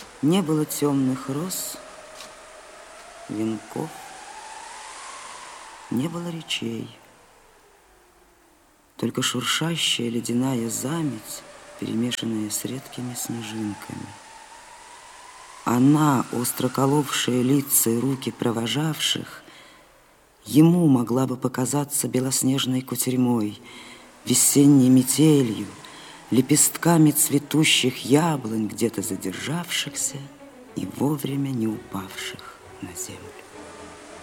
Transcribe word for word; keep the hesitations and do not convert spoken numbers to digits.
Не было темных роз, венков, не было речей. Только шуршащая ледяная заметь, перемешанная с редкими снежинками. Она, остро коловшая лица и руки провожавших, ему могла бы показаться белоснежной кутерьмой, весенней метелью, лепестками цветущих яблонь, где-то задержавшихся и вовремя не упавших на землю.